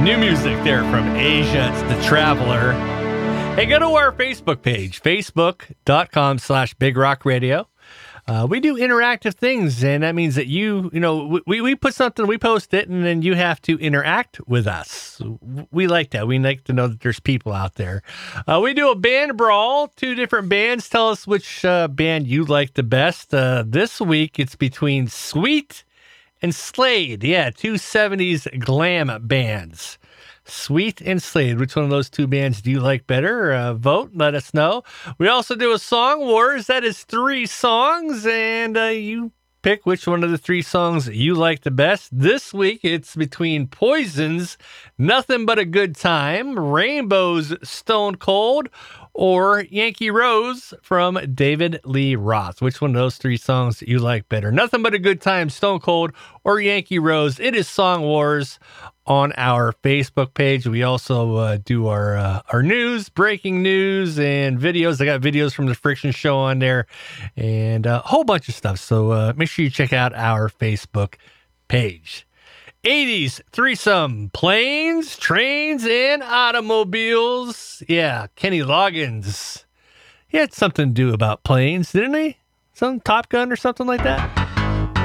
New music there from Asia. It's The Traveler. Hey, go to our Facebook page, facebook.com/Big Rock Radio. We do interactive things, and that means that we put something, we post it, and then you have to interact with us. We like that. We like to know that there's people out there. We do a band brawl, 2 different bands. Tell us which band you like the best. This week, it's between Sweet and Slade. Yeah, 2 70s glam bands. Sweet and Slade. Which one of those 2 bands do you like better? Vote. Let us know. We also do a Song Wars. That is 3 songs, and you pick which one of the 3 songs you like the best. This week, it's between Poison's Nothing But a Good Time, Rainbow's Stone Cold, or Yankee Rose from David Lee Roth. Which one of those 3 songs you like better? Nothing But a Good Time, Stone Cold, or Yankee Rose? It is Song Wars on our Facebook page. We also do our news, breaking news, and videos. I got videos from the Friction Show on there and a whole bunch of stuff. So make sure you check out our Facebook page. 80s threesome, planes, trains, and automobiles. Yeah, Kenny Loggins. He had something to do about planes, didn't he? Some Top Gun or something like that.